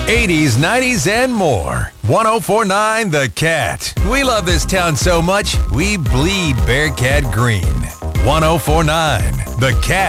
80s, 90s, and more. 104.9 The Cat. We love this town so much, we bleed Bearcat green. 104.9 The Cat.